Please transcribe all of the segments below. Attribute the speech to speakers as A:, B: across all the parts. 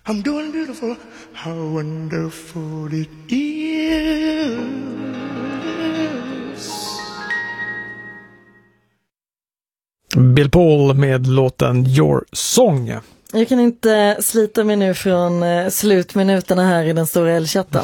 A: I'm doing beautiful, how wonderful it is.
B: Bill Paul med låten Your Song.
C: Jag kan inte slita mig nu från slutminuterna här i den stora älgchatten.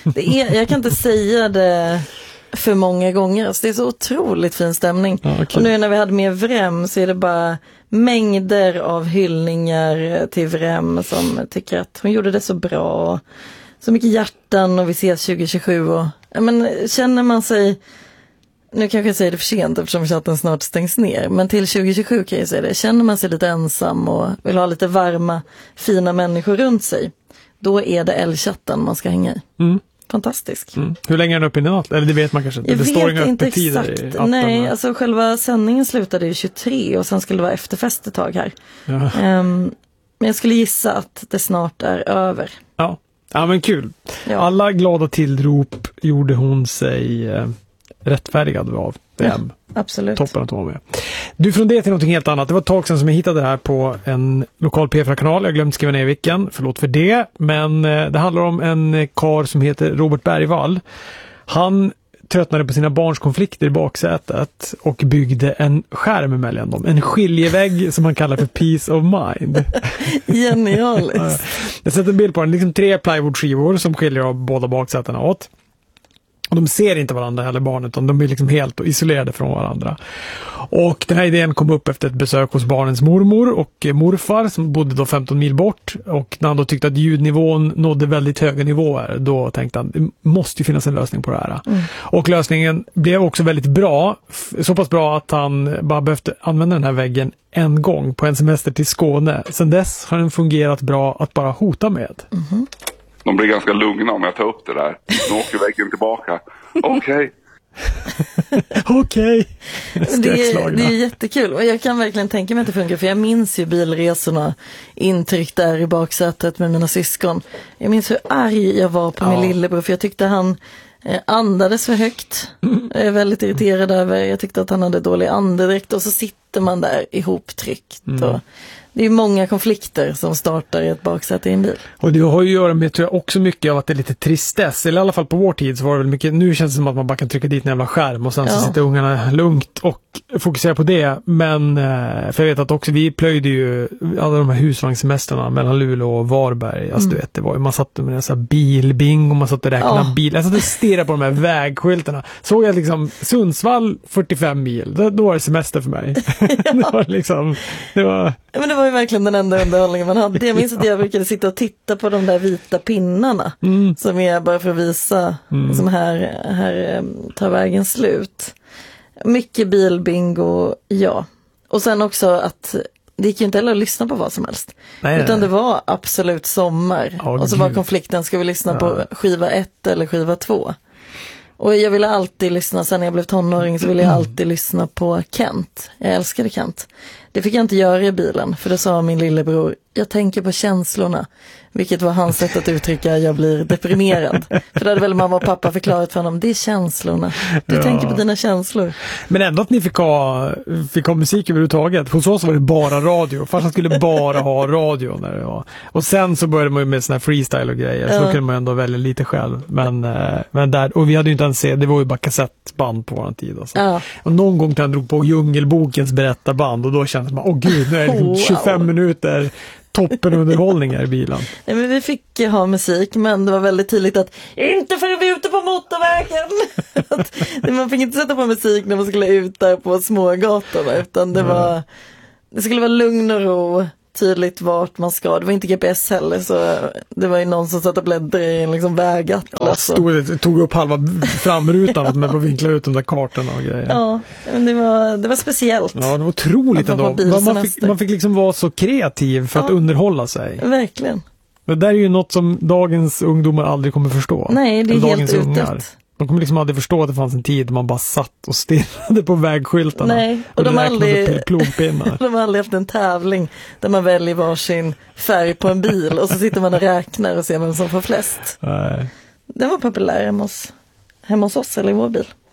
C: Jag kan inte säga det för många gånger. Alltså det är så otroligt fin stämning. Ja, okay. Och nu när vi hade med Vrem så är det bara mängder av hyllningar till Vrem som tycker att hon gjorde det så bra. Och så mycket hjärtan och vi ses 2027. Och, men, känner man sig... Nu kanske jag säger det för sent eftersom chatten snart stängs ner. Men till 2027 kan jag säga det. Känner man sig lite ensam och vill ha lite varma, fina människor runt sig. Då är det älgchatten man ska hänga i. Mm. Fantastisk.
B: Mm. Hur länge är den uppe i natt? Eller det vet man kanske inte.
C: Jag
B: det står inga
C: inte
B: öppettider
C: exakt.
B: I appen.
C: Nej, alltså själva sändningen slutade ju 23 och sen skulle det vara efterfest ett tag här. Ja. Men jag skulle gissa att det snart är över.
B: Ja, ja men kul. Ja. Alla glada tillrop gjorde hon sig... rättfärdigad av Vrem.
C: Ja, absolut.
B: Toppen att vara med. Du, från det till något helt annat. Det var ett tag sedan som jag hittade det här på en lokal P4-kanal. Jag glömde skriva ner vilken. Förlåt för det. Men det handlar om en karl som heter Robert Bergvall. Han tröttnade på sina barns konflikter i baksätet och byggde en skärm mellan dem. En skiljevägg som han kallar för Peace of Mind.
C: Genialiskt.
B: Jag sätter en bild på den. Liksom 3 plywoodskivor som skiljer av båda baksätena åt. Och de ser inte varandra heller, barnen, utan de blir liksom helt isolerade från varandra. Och den här idén kom upp efter ett besök hos barnens mormor och morfar som bodde då 15 mil bort. Och när han då tyckte att ljudnivån nådde väldigt höga nivåer, då tänkte han, det måste ju finnas en lösning på det här. Mm. Och lösningen blev också väldigt bra, så pass bra att han bara behövde använda den här väggen en gång på en semester till Skåne. Sedan dess har den fungerat bra att bara hota med.
C: Mm-hmm.
D: De blir ganska lugna om jag tar upp det där. Nu åker väggen tillbaka. Okej.
B: Okej.
C: Det är jättekul. Och jag kan verkligen tänka mig att det funkar. För jag minns ju bilresorna intryck där i baksätet med mina syskon. Jag minns hur arg jag var på min lillebror. För jag tyckte han andades för högt. Jag är väldigt irriterad över. Jag tyckte att han hade dålig andedräkt. Och så sitter man där ihoptryckt. Och det är många konflikter som startar i ett baksäte i en bil.
B: Och det har ju att göra med, tror jag, också mycket av att det är lite tristess. Eller i alla fall på vår tid så var det väl mycket, nu känns det som att man bara kan trycka dit en jävla skärm och sen så sitter ungarna lugnt och fokuserar på det. Men för jag vet att också vi plöjde ju alla de här husvagnssemestrarna mellan Luleå och Varberg. Alltså du vet, det var ju, man satt med en sån här bilbing och man satt och räknade bil. Jag satt och stirrade på de här vägskyltarna. Såg jag liksom Sundsvall 45 mil, då var det semester för mig. Det var liksom,
C: Men det var ju verkligen den enda underhållningen man hade. Jag minns att jag brukade sitta och titta på de där vita pinnarna som är bara för att visa som här tar vägen slut. Mycket bilbingo, ja. Och sen också att det gick ju inte heller att lyssna på vad som helst. Utan det var absolut sommar. Och så var konflikten, ska vi lyssna på skiva 1 eller skiva 2? Och jag ville alltid lyssna, sen när jag blev tonåring så ville jag alltid lyssna på Kent. Jag älskade Kent. Det fick jag inte göra i bilen, för då sa min lillebror, jag tänker på känslorna. Vilket var hans sätt att uttrycka, jag blir deprimerad. För då hade väl mamma och pappa förklarat för honom, det är känslorna. Du tänker på dina känslor.
B: Men ändå att ni fick ha musik överhuvudtaget. Hos oss var det bara radio. Farsan skulle bara ha radio när det var. Och sen så började man ju med såna här freestyle och grejer. Så då kunde man ändå välja lite själv. Men där, och vi hade ju inte ens det var ju bara kassettband på vår tid. Alltså. Och någon gång han drog på Djungelbokens berättarband och då kändes man, gud, nu är det liksom 25 minuter toppen underhållningar i bilen.
C: Nej, men vi fick ha musik, men det var väldigt tydligt att inte förrän vi är ute på motorvägen. Man fick inte sätta på musik när man skulle ut där på smågatorna, utan det skulle vara lugn och ro, tydligt vart man ska. Det var inte GPS heller, så det var ju någon som satt och bläddrade i en liksom vägatlas.
B: Tog upp halva framrutan med att vinkla ut de där kartorna och grejer.
C: Ja, men det var speciellt.
B: Ja, det var otroligt ändå. Man fick liksom vara så kreativ för att underhålla sig.
C: Verkligen.
B: Det där är ju något som dagens ungdomar aldrig kommer förstå.
C: Nej, det är helt utdött.
B: De kommer liksom aldrig förstå att det fanns en tid man bara satt och stirrade på vägskyltarna.
C: Nej, och de har aldrig haft en tävling där man väljer varsin färg på en bil och så sitter man och räknar och ser vem som får flest.
B: Nej.
C: Det var populär hemma hos oss eller i vår bil.